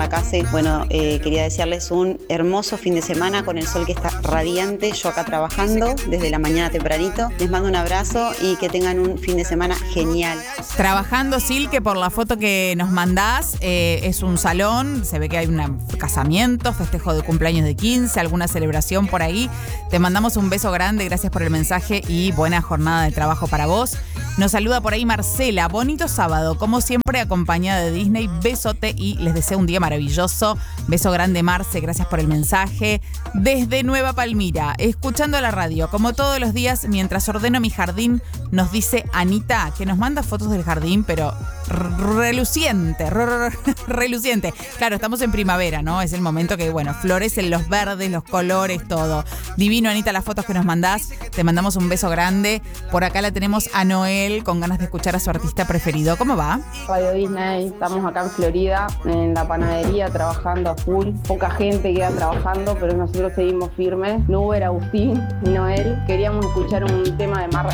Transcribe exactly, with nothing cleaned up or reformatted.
Case. Bueno, eh, quería desearles un hermoso fin de semana con el sol que está radiante. Yo acá trabajando desde la mañana tempranito. Les mando un abrazo y que tengan un fin de semana genial. Trabajando, Sil, que por la foto que nos mandás eh, es un salón. Se ve que hay un casamiento, festejo de cumpleaños de quince, alguna celebración por ahí. Te mandamos un beso grande, gracias por el mensaje y buena jornada de trabajo para vos. Nos saluda por ahí Marcela. Bonito sábado, como siempre, acompañada de Disney. Besote y les deseo un día maravilloso. Beso grande, Marce, gracias por el mensaje. Desde Nueva Palmira, escuchando la radio, como todos los días, mientras ordeno mi jardín, nos dice Anita, que nos manda fotos del jardín, pero reluciente, reluciente. Claro, estamos en primavera, ¿no? Es el momento que, bueno, florecen los verdes, los colores, todo. Divino, Anita, las fotos que nos mandás. Te mandamos un beso grande. Por acá la tenemos a Noel, con ganas de escuchar a su artista preferido. ¿Cómo va? Radio Disney, estamos acá en Florida, en la panadería, trabajando a full. Poca gente queda trabajando, pero nosotros seguimos firmes. Nuber, Agustín y Noel. Queríamos escuchar un tema de Mar